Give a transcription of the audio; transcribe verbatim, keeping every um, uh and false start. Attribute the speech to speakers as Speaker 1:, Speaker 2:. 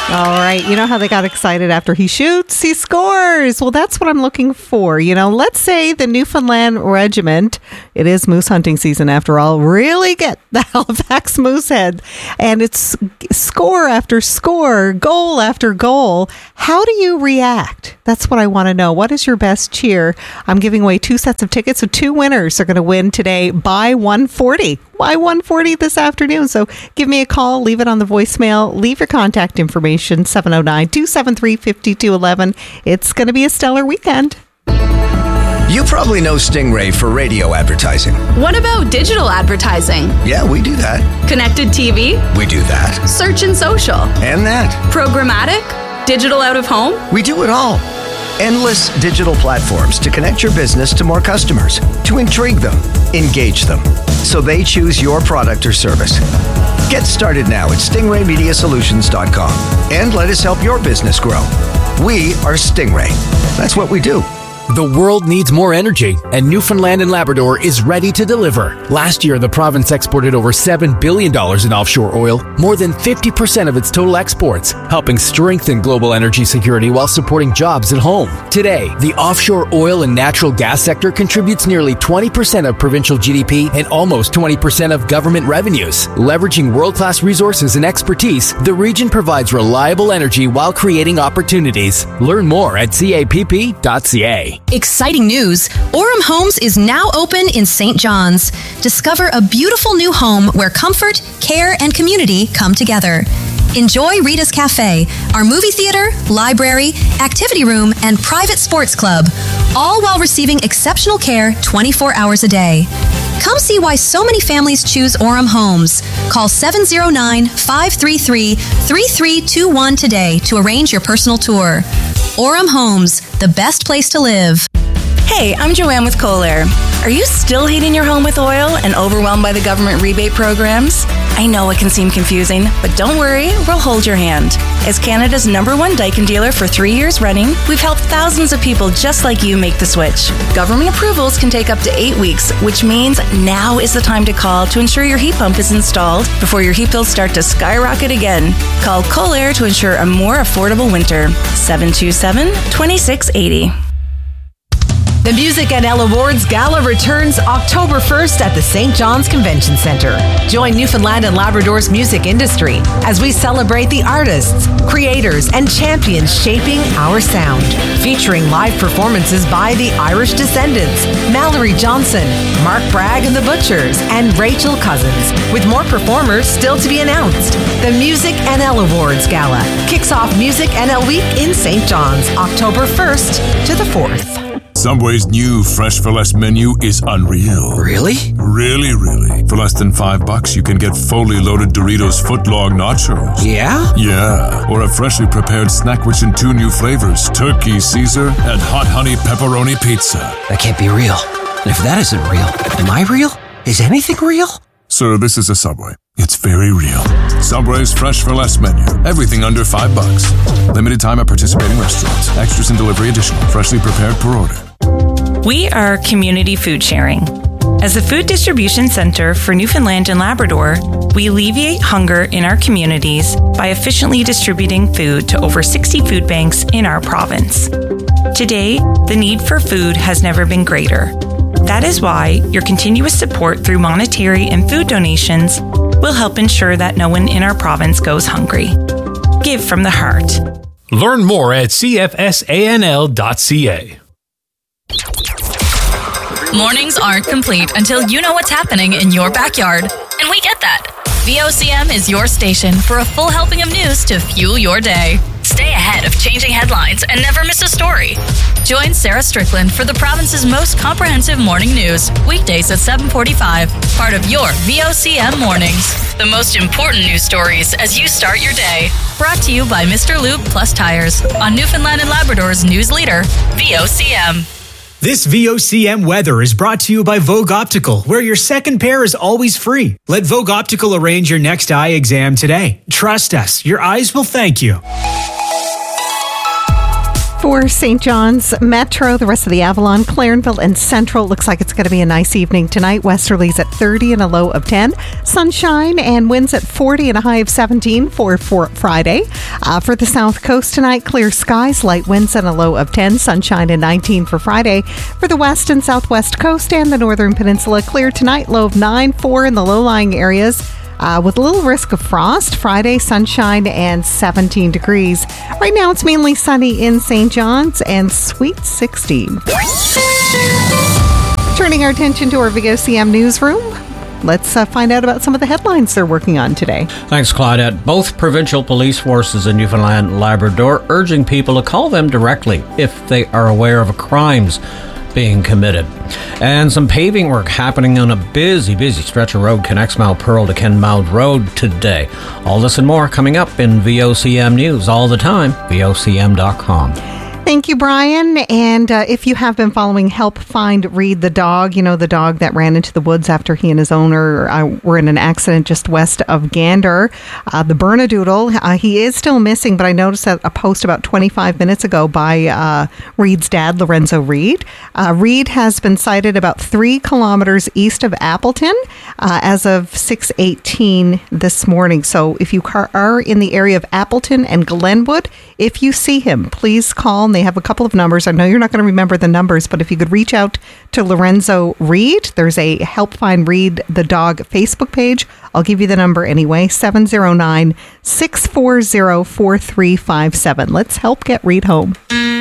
Speaker 1: All right. You know how they got excited after he shoots, he scores. Well, that's what I'm looking for. You know, let's say the Newfoundland Regiment, it is moose hunting season after all, really get the Halifax Moosehead. And it's score after score, goal after goal. How do you react? That's what I want to know. What is your best cheer? I'm giving away two sets of tickets. So two winners are going to win today by one forty. By one forty this afternoon. So give me a call, leave it on the voicemail, leave your contact information, seven oh nine, two seven three, five two one one. It's going to be a stellar weekend.
Speaker 2: You probably know Stingray for radio advertising.
Speaker 3: What about digital advertising?
Speaker 2: Yeah, we do that.
Speaker 3: Connected T V?
Speaker 2: We do that.
Speaker 3: Search and social?
Speaker 2: And that.
Speaker 3: Programmatic? Digital out of home?
Speaker 2: We do it all. Endless digital platforms to connect your business to more customers, to intrigue them, engage them, so they choose your product or service. Get started now at stingray media solutions dot com and let us help your business grow. We are Stingray. That's what we do.
Speaker 4: The world needs more energy, and Newfoundland and Labrador is ready to deliver. Last year, the province exported over seven billion dollars in offshore oil, more than fifty percent of its total exports, helping strengthen global energy security while supporting jobs at home. Today, the offshore oil and natural gas sector contributes nearly twenty percent of provincial G D P and almost twenty percent of government revenues. Leveraging world-class resources and expertise, the region provides reliable energy while creating opportunities. Learn more at C A P P dot C A.
Speaker 5: Exciting news! Orem Homes is now open in Saint John's. Discover a beautiful new home where comfort, care, and community come together. Enjoy Rita's Cafe, our movie theater, library, activity room, and private sports club, all while receiving exceptional care twenty-four hours a day. Come see why so many families choose Orem Homes. Call seven oh nine, five three three, three three two one today to arrange your personal tour. Orem Homes, the best place to live.
Speaker 6: Hey, I'm Joanne with Kohler. Are you still heating your home with oil and overwhelmed by the government rebate programs? I know it can seem confusing, but don't worry, we'll hold your hand. As Canada's number one Daikin dealer for three years running, we've helped thousands of people just like you make the switch. Government approvals can take up to eight weeks, which means now is the time to call to ensure your heat pump is installed before your heat bills start to skyrocket again. Call Kohler to ensure a more affordable winter. seven two seven, two six eight zero.
Speaker 7: The Music N L Awards Gala returns October first at the Saint John's Convention Centre. Join Newfoundland and Labrador's music industry as we celebrate the artists, creators, and champions shaping our sound. Featuring live performances by the Irish Descendants, Mallory Johnson, Mark Bragg and the Butchers, and Rachel Cousins, with more performers still to be announced. The Music N L Awards Gala kicks off Music N L Week in Saint John's, October first to the fourth.
Speaker 8: Subway's new Fresh for Less menu is unreal.
Speaker 4: Really?
Speaker 8: Really, really. For less than five bucks, you can get fully loaded Doritos footlong nachos.
Speaker 4: Yeah?
Speaker 8: Yeah. Or a freshly prepared snack rich in two new flavors, turkey Caesar and hot honey pepperoni pizza.
Speaker 4: That can't be real. And if that isn't real, am I real? Is anything real?
Speaker 8: Sir, this is a Subway. It's very real. Subway's Fresh for Less menu. Everything under five bucks. Limited time at participating restaurants. Extras and delivery additional. Freshly prepared per order.
Speaker 9: We are community food sharing. As a food distribution center for Newfoundland and Labrador, we alleviate hunger in our communities by efficiently distributing food to over sixty food banks in our province. Today, the need for food has never been greater. That is why your continuous support through monetary and food donations will help ensure that no one in our province goes hungry. Give from the heart.
Speaker 10: Learn more at c f s a n l dot c a.
Speaker 11: Mornings aren't complete until you know what's happening in your backyard. And we get that. V O C M is your station for a full helping of news to fuel your day. Stay ahead of changing headlines and never miss a story. Join Sarah Strickland for the province's most comprehensive morning news, weekdays at seven forty-five, part of your V O C M Mornings. The most important news stories as you start your day. Brought to you by Mister Lube Plus Tires on Newfoundland and Labrador's news leader, V O C M.
Speaker 12: This V O C M weather is brought to you by Vogue Optical, where your second pair is always free. Let Vogue Optical arrange your next eye exam today. Trust us, your eyes will thank you.
Speaker 1: For Saint John's Metro, the rest of the Avalon, Clarenville, and Central, looks like it's going to be a nice evening tonight. Westerly's at thirty and a low of ten. Sunshine and winds at forty and a high of seventeen for, for Friday. Uh, for the South Coast tonight, clear skies, light winds and a low of ten. Sunshine and nineteen for Friday. For the West and Southwest Coast and the Northern Peninsula, clear tonight, low of nine, four in the low-lying areas. Uh, with a little risk of frost. Friday, sunshine and seventeen degrees. Right now, it's mainly sunny in Saint John's and sweet sixty. Turning our attention to our V O C M newsroom, let's uh, find out about some of the headlines they're working on today.
Speaker 13: Thanks, Claudette. Both provincial police forces in Newfoundland and Labrador urging people to call them directly if they are aware of crimes being committed. And some paving work happening on a busy, busy stretch of road connects Mount Pearl to Kenmount Road today. All this and more coming up in V O C M News all the time, V O C M dot com.
Speaker 1: Thank you, Brian. And uh, if you have been following Help Find Reed the dog, you know, the dog that ran into the woods after he and his owner uh, were in an accident just west of Gander, uh, the Bernedoodle, uh, he is still missing, but I noticed that a post about twenty-five minutes ago by uh, Reed's dad, Lorenzo Reed. Uh, Reed has been sighted about three kilometers east of Appleton uh, as of six eighteen this morning. So if you are in the area of Appleton and Glenwood, if you see him, please call. They have a couple of numbers. I know you're not going to remember the numbers, but if you could reach out to Lorenzo Reed, there's a Help Find Reed the dog Facebook page. I'll give you the number anyway, seven oh nine, six four zero, four three five seven. Let's help get Reed home.